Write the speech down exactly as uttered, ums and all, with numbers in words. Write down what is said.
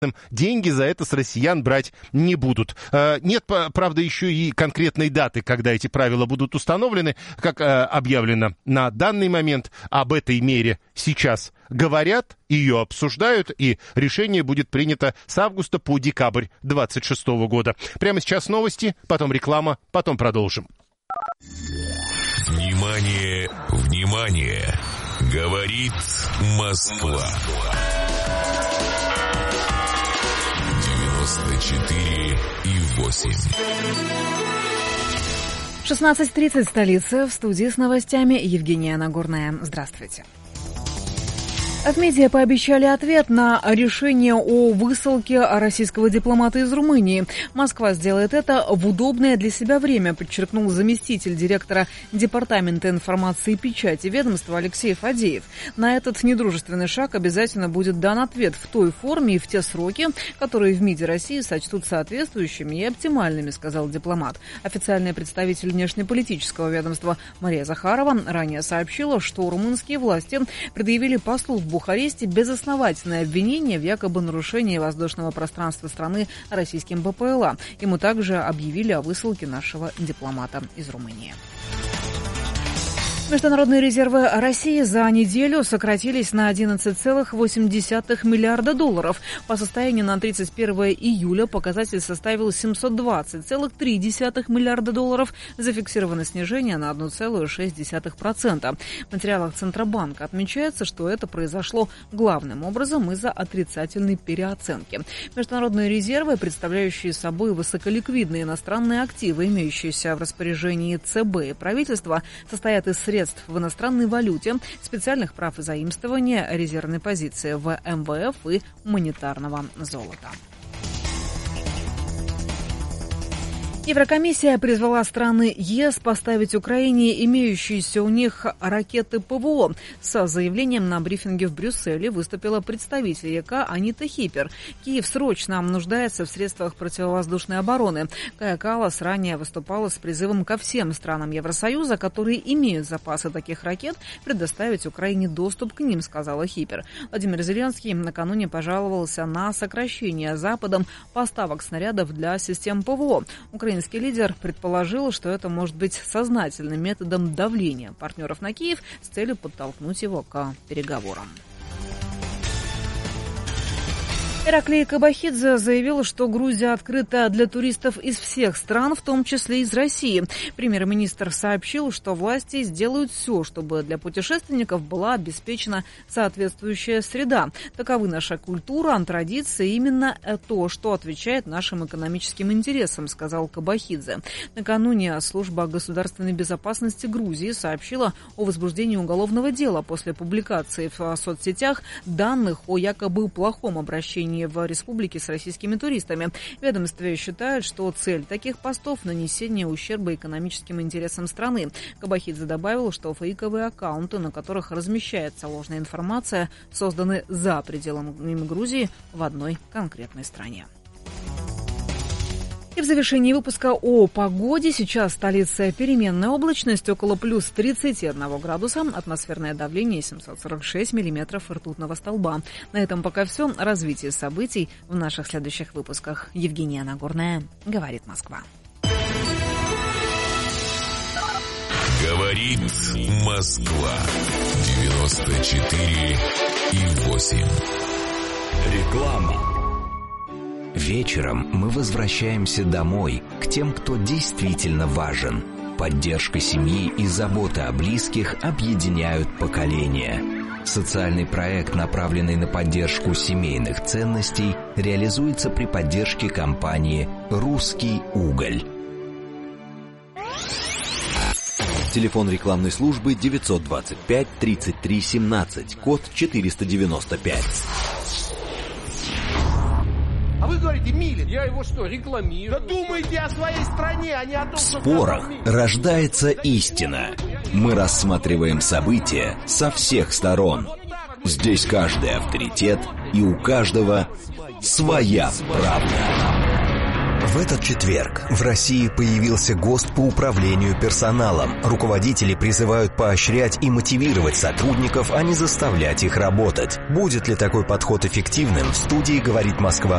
деньги за это с россиян брать не будут. Нет, правда, еще и конкретной даты, когда эти правила будут установлены, как объявлено на данный момент. Об этой мере сейчас говорят, ее обсуждают, и решение будет принято с августа по декабрь двадцать шестого года. Прямо сейчас новости, потом реклама, потом продолжим. Внимание, внимание! Говорит Москва. девяносто четыре и восемь. шестнадцать тридцать, столица. В студии с новостями Евгения Нагорная. Здравствуйте. В медиа пообещали ответ на решение о высылке российского дипломата из Румынии. Москва сделает это в удобное для себя время, подчеркнул заместитель директора Департамента информации и печати ведомства Алексей Фадеев. На этот недружественный шаг обязательно будет дан ответ в той форме и в те сроки, которые в МИДе России сочтут соответствующими и оптимальными, сказал дипломат. Официальный представитель внешнеполитического ведомства Мария Захарова ранее сообщила, что румынские власти предъявили послу в Бухаресте безосновательное обвинение в якобы нарушении воздушного пространства страны российским БПЛА. Ему также объявили о высылке нашего дипломата из Румынии. Международные резервы России за неделю сократились на одиннадцать целых восемь десятых миллиарда долларов. По состоянию на тридцать первое июля показатель составил семьсот двадцать целых три десятых миллиарда долларов. Зафиксировано снижение на одна целая шесть десятых процента. В материалах Центробанка отмечается, что это произошло главным образом из-за отрицательной переоценки. Международные резервы, представляющие собой высоколиквидные иностранные активы, имеющиеся в распоряжении ЦБ и правительства, состоят из средств в иностранной валюте, специальных прав и заимствования, резервной позиции в эм вэ эф и монетарного золота. Еврокомиссия призвала страны ЕС поставить Украине имеющиеся у них ракеты ПВО. С заявлением на брифинге в Брюсселе выступила представитель ЕК Анита Хипер. Киев срочно нуждается в средствах противовоздушной обороны. Кая Каллас ранее выступала с призывом ко всем странам Евросоюза, которые имеют запасы таких ракет, предоставить Украине доступ к ним, сказала Хипер. Владимир Зеленский накануне пожаловался на сокращение Западом поставок снарядов для систем ПВО. Украинский лидер предположил, что это может быть сознательным методом давления партнеров на Киев с целью подтолкнуть его к переговорам. Ираклий Кабахидзе заявил, что Грузия открыта для туристов из всех стран, в том числе из России. Премьер-министр сообщил, что власти сделают все, чтобы для путешественников была обеспечена соответствующая среда. Таковы наша культура, традиции, именно то, что отвечает нашим экономическим интересам, сказал Кабахидзе. Накануне служба государственной безопасности Грузии сообщила о возбуждении уголовного дела после публикации в соцсетях данных о якобы плохом обращении в республике с российскими туристами. Ведомстве считают, что цель таких постов – нанесение ущерба экономическим интересам страны. Кабахидзе добавил, что фейковые аккаунты, на которых размещается ложная информация, созданы за пределами Грузии в одной конкретной стране. И в завершении выпуска о погоде. Сейчас столица переменная облачность, около плюс тридцать один градуса, атмосферное давление семьсот сорок шесть миллиметров ртутного столба. На этом пока все. Развитие событий в наших следующих выпусках. Евгения Нагорная, говорит Москва. Говорит Москва. девяносто четыре и восемь. Реклама. Вечером мы возвращаемся домой, к тем, кто действительно важен. Поддержка семьи и забота о близких объединяют поколения. Социальный проект, направленный на поддержку семейных ценностей, реализуется при поддержке компании «Русский уголь». Телефон рекламной службы девятьсот двадцать пять тридцать три семнадцать, код четыреста девяносто пять. А вы говорите, Милин. Я его что, рекламирую? Да думайте о своей стране, а не о том, В что... спорах рождается истина. Мы рассматриваем события со всех сторон. Здесь каждый авторитет, и у каждого своя правда. В этот четверг в России появился ГОСТ по управлению персоналом. Руководители призывают поощрять и мотивировать сотрудников, а не заставлять их работать. Будет ли такой подход эффективным? В студии «Говорит Москва»